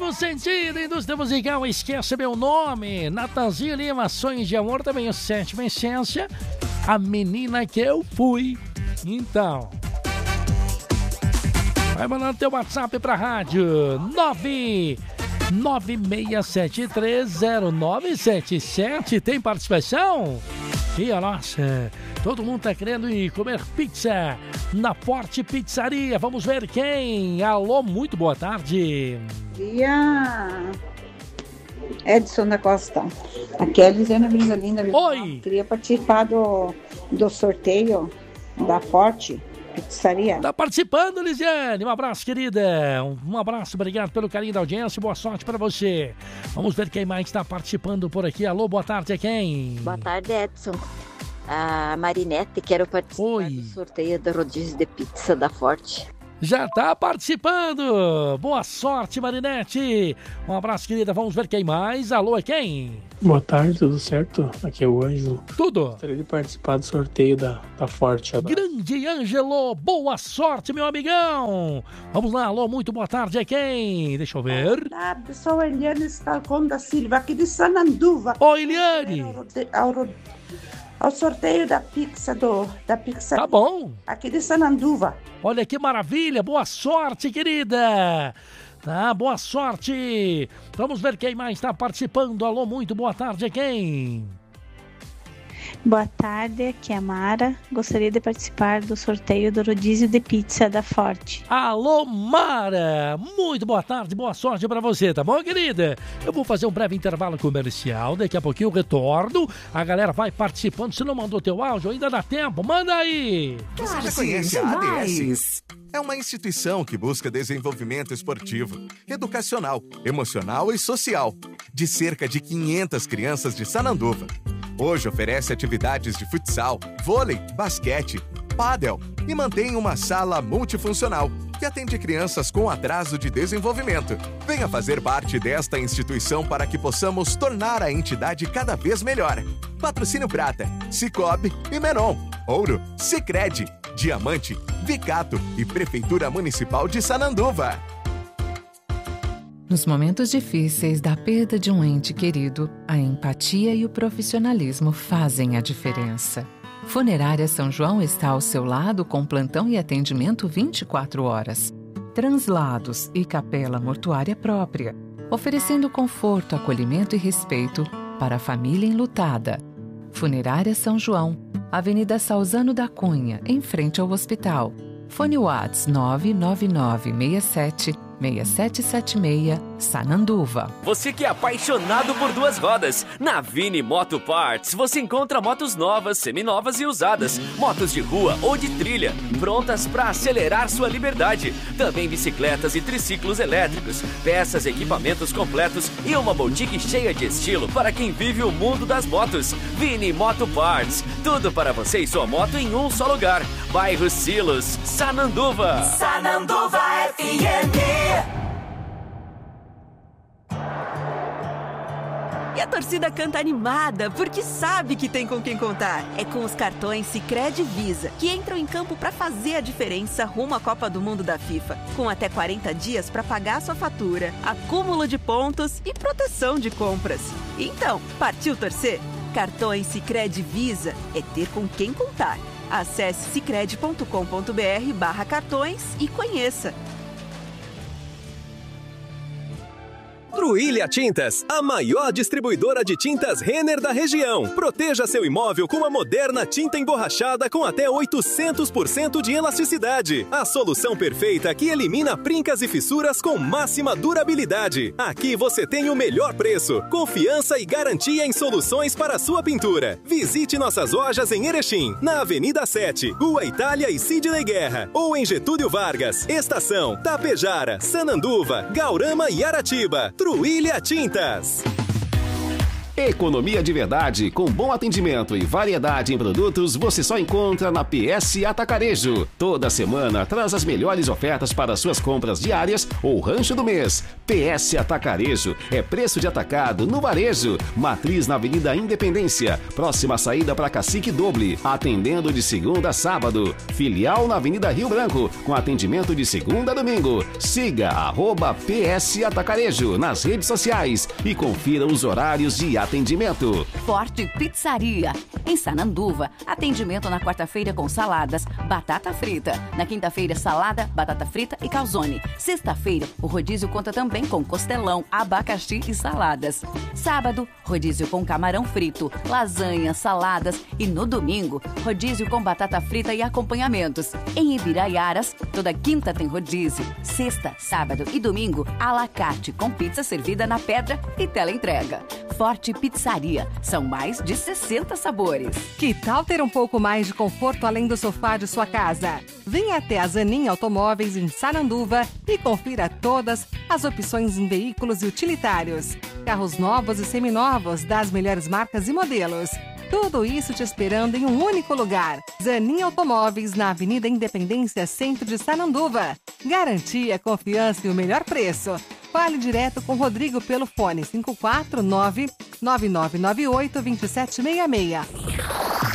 Sétimo Sentido, indústria musical, esquece meu nome. Natanzinho Lima, Sonhos de Amor, também o Sétima Essência, a menina que eu fui. Então, vai mandando teu WhatsApp pra rádio 996730977. Tem participação? E a nossa, todo mundo tá querendo ir comer pizza na Forte Pizzaria. Vamos ver quem. Alô, muito boa tarde. Dia Edson da Costa. Aqui é a Lisiane Brizolinda. Oi. Queria participar do sorteio da Forte Pizzaria. Tá participando, Lisiane. Um abraço, querida. Um abraço, obrigado pelo carinho da audiência. Boa sorte pra você. Vamos ver quem mais está participando por aqui. Alô, boa tarde, é quem? Boa tarde, Edson. A Marinete, quero participar do sorteio da rodízio de pizza da Forte. Já tá participando. Boa sorte, Marinete. Um abraço, querida. Vamos ver quem mais. Alô, é quem? Boa tarde, tudo certo? Aqui é o Ângelo. Tudo. Gostaria de participar do sorteio da Forte. Grande Ângelo, boa sorte, meu amigão. Vamos lá, alô, muito boa tarde, é quem? Deixa eu ver. Boa tarde, sou a Eliane Estalcon da Silva, aqui de Sananduva. Oi, Eliane. Ao sorteio da pizza da pizza. Tá bom. Aqui de Sananduva. Olha que maravilha, boa sorte, querida. Tá, boa sorte. Vamos ver quem mais está participando. Alô, muito boa tarde, é quem? Boa tarde, aqui é a Mara. Gostaria de participar do sorteio do rodízio de pizza da Forte. Alô, Mara! Muito boa tarde, boa sorte pra você, tá bom, querida? Eu vou fazer um breve intervalo comercial, daqui a pouquinho eu retorno. A galera vai participando. Se não mandou teu áudio, ainda dá tempo. Manda aí! Você já conhece a ADS? É uma instituição que busca desenvolvimento esportivo, educacional, emocional e social de cerca de 500 crianças de Sananduva. Hoje oferece atividades de futsal, vôlei, basquete, pádel e mantém uma sala multifuncional que atende crianças com atraso de desenvolvimento. Venha fazer parte desta instituição para que possamos tornar a entidade cada vez melhor. Patrocínio Prata, Cicobi e Menon. Ouro, Sicredi, Diamante, Vicato e Prefeitura Municipal de Sananduva. Nos momentos difíceis da perda de um ente querido, a empatia e o profissionalismo fazem a diferença. Funerária São João está ao seu lado com plantão e atendimento 24 horas. Translados e capela mortuária própria, oferecendo conforto, acolhimento e respeito para a família enlutada. Funerária São João, Avenida Salzano da Cunha, em frente ao hospital. Fone Whats 999676776, Sananduva. Você que é apaixonado por duas rodas, na Vini Moto Parts você encontra motos novas, seminovas e usadas, motos de rua ou de trilha, prontas para acelerar sua liberdade. Também bicicletas e triciclos elétricos, peças e equipamentos completos e uma boutique cheia de estilo para quem vive o mundo das motos. Vini Moto Parts, tudo para você e sua moto em um só lugar. Bairro Silos, Sananduva. Sananduva FM. E a torcida canta animada, porque sabe que tem com quem contar. É com os cartões Sicredi Visa, que entram em campo para fazer a diferença rumo à Copa do Mundo da FIFA. Com até 40 dias para pagar sua fatura, acúmulo de pontos e proteção de compras. Então, partiu torcer? Cartões Sicredi Visa é ter com quem contar. Acesse sicredi.com.br/cartões e conheça. Truília Tintas, a maior distribuidora de tintas Renner da região. Proteja seu imóvel com a moderna tinta emborrachada com até 800% de elasticidade. A solução perfeita que elimina princas e fissuras com máxima durabilidade. Aqui você tem o melhor preço, confiança e garantia em soluções para sua pintura. Visite nossas lojas em Erechim, na Avenida 7, Rua Itália e Sidney Guerra, ou em Getúlio Vargas, Estação, Tapejara, Sananduva, Gaurama e Aratiba. Truília Tintas. Economia de verdade, com bom atendimento e variedade em produtos, você só encontra na PS Atacarejo. Toda semana traz as melhores ofertas para suas compras diárias ou rancho do mês. PS Atacarejo é preço de atacado no varejo. Matriz na Avenida Independência, próxima saída para Cacique Doble, atendendo de segunda a sábado. Filial na Avenida Rio Branco, com atendimento de segunda a domingo. Siga @PS Atacarejo nas redes sociais e confira os horários de atendimento. Forte Pizzaria. Em Sananduva, atendimento na quarta-feira com saladas, batata frita. Na quinta-feira, salada, batata frita e calzone. Sexta-feira, o rodízio conta também com costelão, abacaxi e saladas. Sábado, rodízio com camarão frito, lasanha, saladas. E no domingo, rodízio com batata frita e acompanhamentos. Em Ibiraiaras, toda quinta tem rodízio. Sexta, sábado e domingo, à la carte, com pizza servida na pedra e teleentrega. Forte Pizzaria. São mais de 60 sabores. Que tal ter um pouco mais de conforto além do sofá de sua casa? Venha até a Zanin Automóveis em Sananduva e confira todas as opções em veículos e utilitários. Carros novos e seminovos das melhores marcas e modelos. Tudo isso te esperando em um único lugar. Zanin Automóveis, na Avenida Independência, centro de Sananduva. Garantia, confiança e o melhor preço. Fale direto com Rodrigo pelo fone 549-9998-2766.